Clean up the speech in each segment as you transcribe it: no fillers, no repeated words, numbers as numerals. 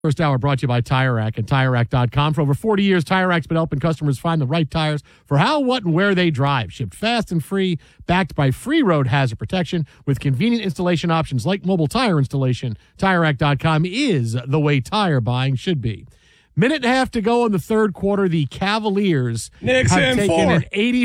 First hour brought to you by Tire Rack and TireRack.com. For over 40 years, Tire Rack's been helping customers find the right tires for how, what, and where they drive. Shipped fast and free, backed by free road hazard protection with convenient installation options like mobile tire installation. TireRack.com is the way tire buying should be. Minute and a half to go in the third quarter. The Cavaliers have taken an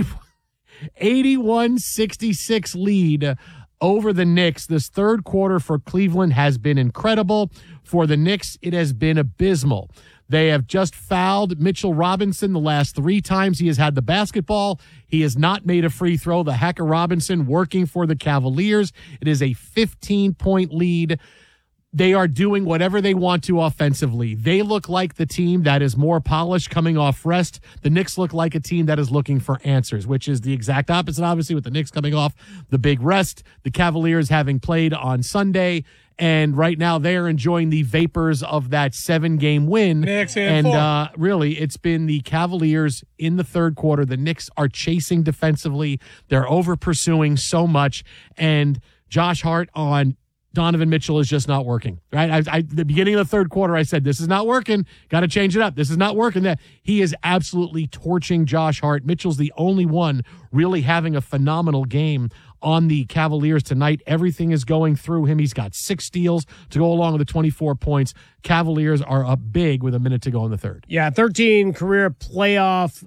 81-66 lead over the Knicks. This third quarter for Cleveland has been incredible. For the Knicks, it has been abysmal. They have just fouled Mitchell Robinson the last 3 times he has had the basketball. He has not made a free throw. The Hacker Robinson working for the Cavaliers. It is a 15-point lead. They are doing whatever they want to offensively. They look like the team that is more polished coming off rest. The Knicks look like a team that is looking for answers, which is the exact opposite, obviously, with the Knicks coming off the big rest. The Cavaliers having played on Sunday, and right now they are enjoying the vapors of that 7-game win. Really, it's been the Cavaliers in the third quarter. The Knicks are chasing defensively. They're over-pursuing so much, and Josh Hart on Donovan Mitchell is just not working, right? The beginning of the third quarter, I said, this is not working. Got to change it up. This is not working. That he is absolutely torching Josh Hart. Mitchell's the only one really having a phenomenal game on the Cavaliers tonight. Everything is going through him. He's got 6 steals to go along with the 24 points. Cavaliers are up big with a minute to go in the third. Yeah, 13 career playoff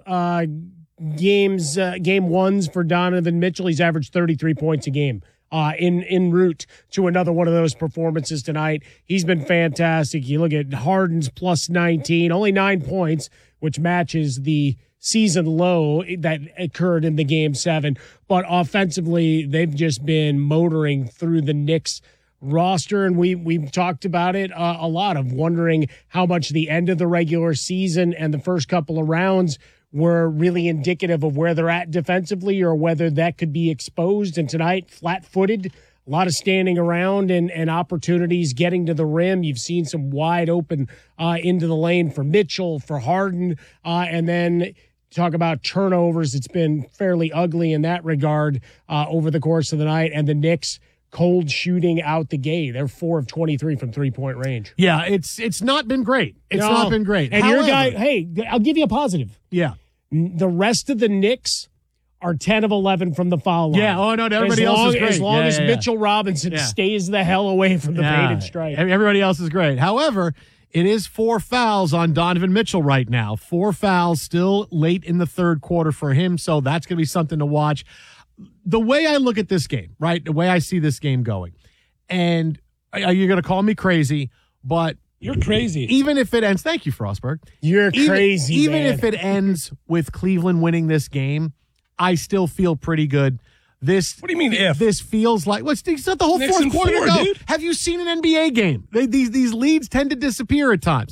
games, game ones for Donovan Mitchell. He's averaged 33 points a game. En route to another one of those performances tonight. He's been fantastic. You look at Harden's plus 19, only 9 points, which matches the season low that occurred in the Game 7. But offensively, they've just been motoring through the Knicks roster, and we've talked about it a lot, of wondering how much the end of the regular season and the first couple of rounds were really indicative of where they're at defensively, or whether that could be exposed. And tonight, flat-footed, a lot of standing around and opportunities getting to the rim. You've seen some wide open into the lane for Mitchell, for Harden, and then talk about turnovers. It's been fairly ugly in that regard over the course of the night. And the Knicks cold shooting out the gate. They're 4 of 23 from three-point range. Yeah, it's not been great. It's not been great. And your guy, hey, I'll give you a positive. Yeah. The rest of the Knicks are 10 of 11 from the foul line. Yeah, everybody else is great. As long as Mitchell Robinson stays the hell away from the painted stripe. Everybody else is great. However, it is 4 fouls on Donovan Mitchell right now. 4 fouls still late in the third quarter for him, so that's going to be something to watch. The way I look at this game, right, the way I see this game going, and you're going to call me crazy, but you're crazy. Even if it ends, thank you, Frostberg. You're crazy, Even if it ends with Cleveland winning this game, I still feel pretty good. What do you mean if? This feels like, it's not the whole fourth quarter to go. Dude. Have you seen an NBA game? These leads tend to disappear at times.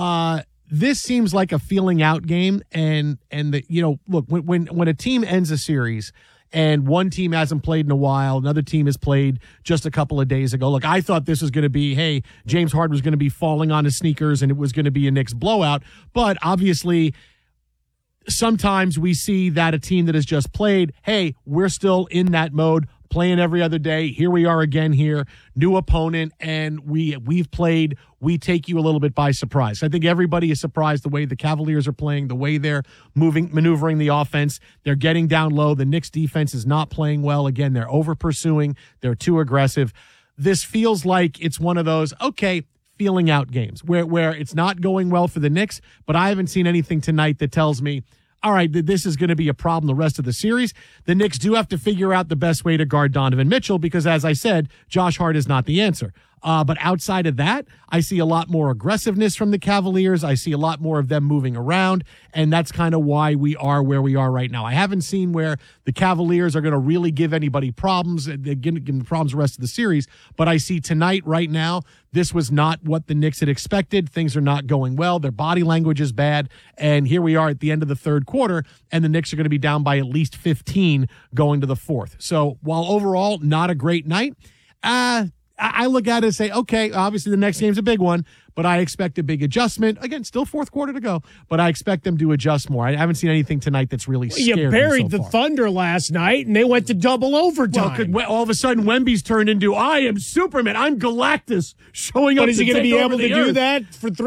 This seems like a feeling out game, and look, when a team ends a series and one team hasn't played in a while, another team has played just a couple of days ago. Look, I thought this was going to be, hey, James Harden was going to be falling on his sneakers and it was going to be a Knicks blowout. But obviously, sometimes we see that a team that has just played, hey, we're still in that mode, playing every other day. Here we are again here, new opponent, and we've played. We take you a little bit by surprise. I think everybody is surprised the way the Cavaliers are playing, the way they're maneuvering the offense. They're getting down low. The Knicks defense is not playing well. Again, they're over pursuing. They're too aggressive. This feels like it's one of those, feeling out games where it's not going well for the Knicks, but I haven't seen anything tonight that tells me, all right, this is going to be a problem the rest of the series. The Knicks do have to figure out the best way to guard Donovan Mitchell because, as I said, Josh Hart is not the answer. But outside of that, I see a lot more aggressiveness from the Cavaliers. I see a lot more of them moving around, and that's kind of why we are where we are right now. I haven't seen where the Cavaliers are going to really give anybody problems. They're going to give them problems the rest of the series, but I see tonight, right now, this was not what the Knicks had expected. Things are not going well. Their body language is bad, and here we are at the end of the third quarter, and the Knicks are going to be down by at least 15 going to the fourth. So while overall not a great night, I look at it and say, okay, obviously the next game's a big one, but I expect a big adjustment. Again, still fourth quarter to go, but I expect them to adjust more. I haven't seen anything tonight that's really scared You me buried so the far. Thunder last night, and they went to double overtime. Well, all of a sudden, Wemby's turned into, I am Superman, I'm Galactus, showing up but is to he going to take be over able to the do earth. that for